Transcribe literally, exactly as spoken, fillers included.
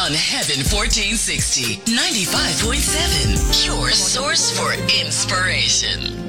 on Heaven fourteen sixty, ninety-five point seven, your source for inspiration.